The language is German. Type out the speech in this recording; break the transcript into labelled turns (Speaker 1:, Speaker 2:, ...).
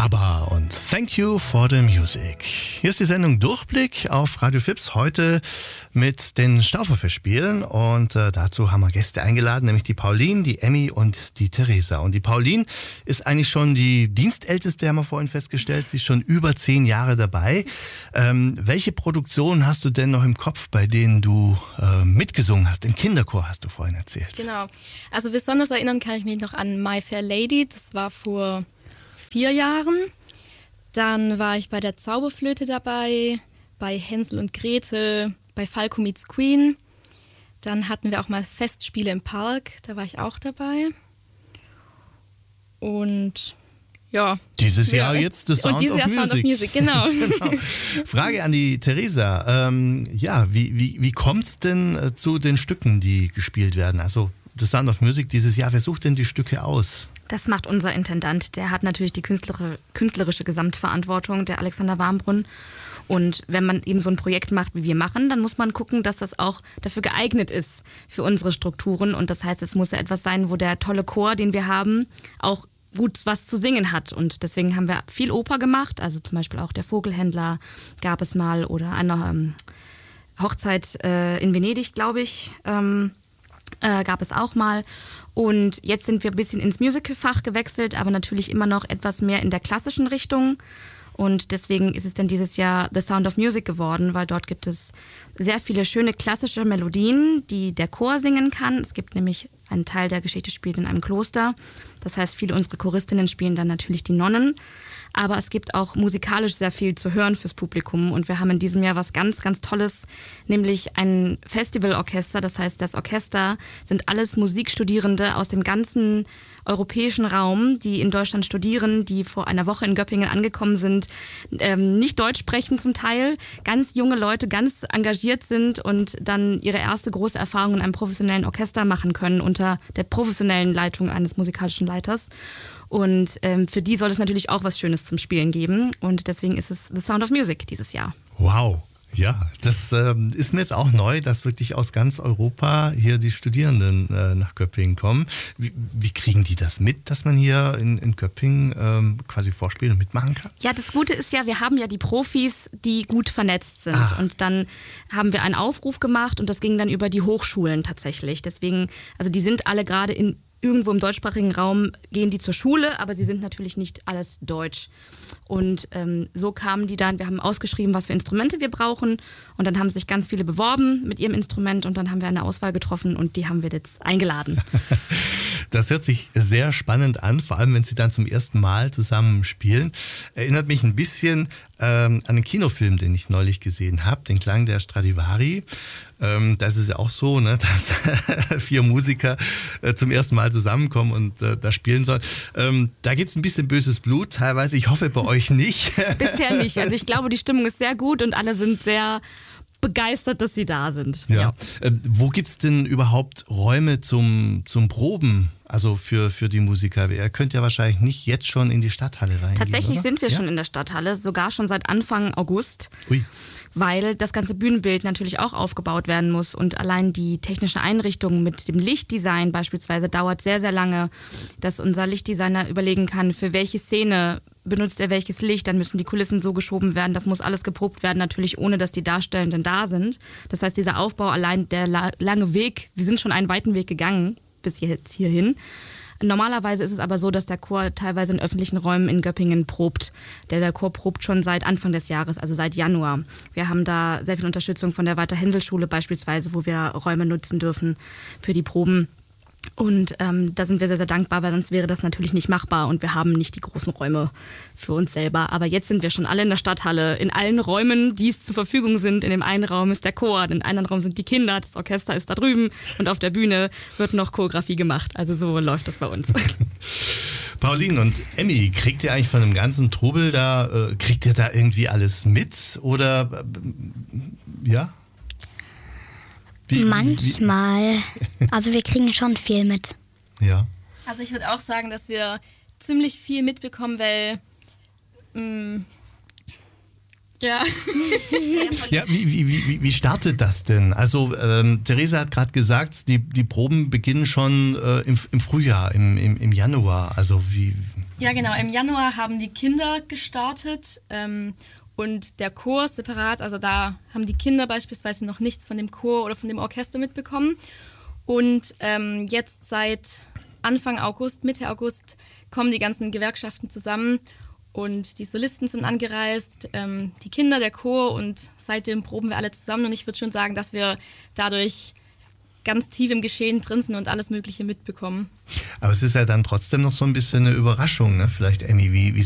Speaker 1: ABBA und Thank You for the Music. Hier ist die Sendung Durchblick auf Radio Fips, heute mit den Stauffer-Festspielen und dazu haben wir Gäste eingeladen, nämlich die Pauline, die Emmy und die Theresa. Und die Pauline ist eigentlich schon die Dienstälteste, haben wir vorhin festgestellt, sie ist schon über 10 Jahre dabei. Welche Produktionen hast du denn noch im Kopf, bei denen du mitgesungen hast? Im Kinderchor hast du vorhin erzählt.
Speaker 2: Genau, also besonders erinnern kann ich mich noch an My Fair Lady, das war vor 4 Jahren. Dann war ich bei der Zauberflöte dabei, bei Hänsel und Gretel, bei Falco meets Queen. Dann hatten wir auch mal Festspiele im Park, da war ich auch dabei. Und ja.
Speaker 1: Dieses Jahr jetzt The Sound of Music.
Speaker 2: Genau.
Speaker 1: Genau. Frage an die Theresa. Wie kommt es denn zu den Stücken, die gespielt werden? Also The Sound of Music dieses Jahr, wer sucht denn die Stücke aus?
Speaker 3: Das macht unser Intendant. Der hat natürlich die künstlerische Gesamtverantwortung, der Alexander Warmbrunn. Und wenn man eben so ein Projekt macht, wie wir machen, dann muss man gucken, dass das auch dafür geeignet ist für unsere Strukturen. Und das heißt, es muss ja etwas sein, wo der tolle Chor, den wir haben, auch gut was zu singen hat. Und deswegen haben wir viel Oper gemacht. Also zum Beispiel auch Der Vogelhändler gab es mal oder eine Hochzeit in Venedig, glaube ich, gab es auch mal. Und jetzt sind wir ein bisschen ins Musical-Fach gewechselt, aber natürlich immer noch etwas mehr in der klassischen Richtung. Und deswegen ist es dann dieses Jahr The Sound of Music geworden, weil dort gibt es sehr viele schöne klassische Melodien, die der Chor singen kann. Es gibt nämlich einen Teil der Geschichte spielt in einem Kloster. Das heißt, viele unserer Choristinnen spielen dann natürlich die Nonnen. Aber es gibt auch musikalisch sehr viel zu hören fürs Publikum. Und wir haben in diesem Jahr was ganz, ganz Tolles, nämlich ein Festivalorchester. Das heißt, das Orchester sind alles Musikstudierende aus dem ganzen europäischen Raum, die in Deutschland studieren, die vor einer Woche in Göppingen angekommen sind, nicht Deutsch sprechen zum Teil, ganz junge Leute, ganz engagiert sind und dann ihre erste große Erfahrung in einem professionellen Orchester machen können unter der professionellen Leitung eines musikalischen Leiters. Und für die soll es natürlich auch was Schönes zum Spielen geben. Und deswegen ist es The Sound of Music dieses Jahr.
Speaker 1: Wow, ja, das ist mir jetzt auch neu, dass wirklich aus ganz Europa hier die Studierenden nach Göppingen kommen. Wie kriegen die das mit, dass man hier in Göppingen quasi vorspielen und mitmachen kann?
Speaker 3: Ja, das Gute ist ja, wir haben ja die Profis, die gut vernetzt sind. Und dann haben wir einen Aufruf gemacht und das ging dann über die Hochschulen tatsächlich. Deswegen, also die sind alle gerade irgendwo im deutschsprachigen Raum gehen die zur Schule, aber sie sind natürlich nicht alles deutsch. Und so kamen die dann, wir haben ausgeschrieben, was für Instrumente wir brauchen und dann haben sich ganz viele beworben mit ihrem Instrument und dann haben wir eine Auswahl getroffen und die haben wir jetzt eingeladen.
Speaker 1: Das hört sich sehr spannend an, vor allem wenn sie dann zum ersten Mal zusammen spielen. Erinnert mich ein bisschen an einen Kinofilm, den ich neulich gesehen habe, den Klang der Stradivari. Da ist es ja auch so, ne, dass 4 Musiker zum ersten Mal zusammenkommen und da spielen sollen. Da gibt es ein bisschen böses Blut teilweise. Ich hoffe bei euch nicht.
Speaker 3: Bisher nicht. Also ich glaube, die Stimmung ist sehr gut und alle sind sehr begeistert, dass sie da sind.
Speaker 1: Ja. Wo gibt es denn überhaupt Räume zum Proben? Also für die Musiker. Ihr könnt ja wahrscheinlich nicht jetzt schon in die Stadthalle reingehen.
Speaker 3: Tatsächlich
Speaker 1: oder?
Speaker 3: Sind wir schon in der Stadthalle, sogar schon seit Anfang August.
Speaker 1: Ui.
Speaker 3: Weil das ganze Bühnenbild natürlich auch aufgebaut werden muss und allein die technische Einrichtung mit dem Lichtdesign beispielsweise dauert sehr, sehr lange, dass unser Lichtdesigner überlegen kann, für welche Szene benutzt er welches Licht, dann müssen die Kulissen so geschoben werden, das muss alles geprobt werden, natürlich ohne, dass die Darstellenden da sind. Das heißt, dieser Aufbau, allein der lange Weg, wir sind schon einen weiten Weg gegangen bis jetzt hierhin. Normalerweise ist es aber so, dass der Chor teilweise in öffentlichen Räumen in Göppingen probt. Der Chor probt schon seit Anfang des Jahres, also seit Januar. Wir haben da sehr viel Unterstützung von der Walter-Hensel-Schule beispielsweise, wo wir Räume nutzen dürfen für die Proben. Und da sind wir sehr, sehr dankbar, weil sonst wäre das natürlich nicht machbar und wir haben nicht die großen Räume für uns selber. Aber jetzt sind wir schon alle in der Stadthalle, in allen Räumen, die es zur Verfügung sind. In dem einen Raum ist der Chor, in dem anderen Raum sind die Kinder, das Orchester ist da drüben und auf der Bühne wird noch Choreografie gemacht. Also so läuft das bei uns.
Speaker 1: Pauline und Emmy, kriegt ihr eigentlich von dem ganzen Trubel da, kriegt ihr da irgendwie alles mit oder ja?
Speaker 4: Manchmal. Also wir kriegen schon viel mit.
Speaker 1: Ja.
Speaker 2: Also ich würde auch sagen, dass wir ziemlich viel mitbekommen, weil ja.
Speaker 1: Ja, wie startet das denn? Also Theresa hat gerade gesagt, die Proben beginnen schon im Frühjahr, im Januar. Also
Speaker 2: Ja, genau. Im Januar haben die Kinder gestartet und der Chor separat. Also da haben die Kinder beispielsweise noch nichts von dem Chor oder von dem Orchester mitbekommen. Und jetzt seit Anfang August, Mitte August, kommen die ganzen Gewerkschaften zusammen und die Solisten sind angereist, die Kinder, der Chor, und seitdem proben wir alle zusammen. Und ich würde schon sagen, dass wir dadurch ganz tief im Geschehen drin sind und alles Mögliche mitbekommen.
Speaker 1: Aber es ist ja dann trotzdem noch so ein bisschen eine Überraschung, ne? Vielleicht, Emmy, wie